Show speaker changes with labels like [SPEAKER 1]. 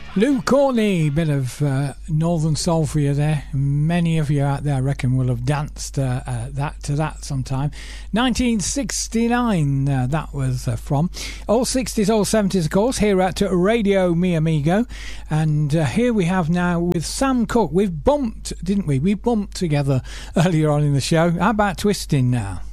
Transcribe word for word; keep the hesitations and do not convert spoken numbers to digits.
[SPEAKER 1] Lou Courtney, bit of uh, Northern Soul for you there. Many of you out there, I reckon, will have danced uh, uh, that to that sometime. nineteen sixty-nine, uh, that was uh, from. All sixties, all seventies, of course, here at Radio Mi Amigo. And uh, here we have now with Sam Cooke. We've bumped, didn't we? We bumped together earlier on in the show. How about Twisting now?